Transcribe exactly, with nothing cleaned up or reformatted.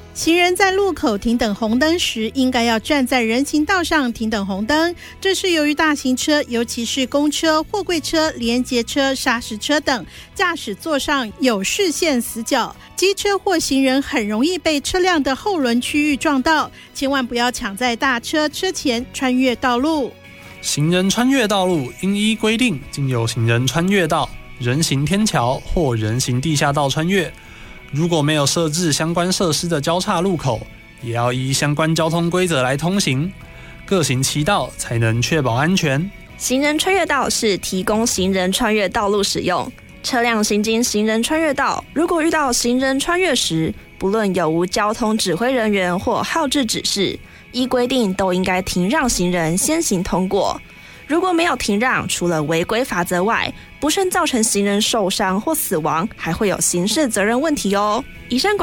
行人在路口停等红灯时，应该要站在人行道上停等红灯。这是由于大型车，尤其是公车、货柜车、联结车、砂石车等，驾驶座上有视线死角，机车或行人很容易被车辆的后轮区域撞到，千万不要抢在大车车前穿越道路。 行人穿越道路应依规定经由行人穿越道、人行天桥或人行地下道穿越。如果没有设置相关设施的交叉路口，也要依相关交通规则来通行，各行其道，才能确保安全。 行人穿越道是提供行人穿越道路使用，车辆行经行人穿越道，如果遇到行人穿越时，不论有无交通指挥人员或号志指示，依规定都应该停让行人先行通过。如果没有停让，除了违规罚则外，不慎造成行人受伤或死亡，还会有刑事责任问题哦。以上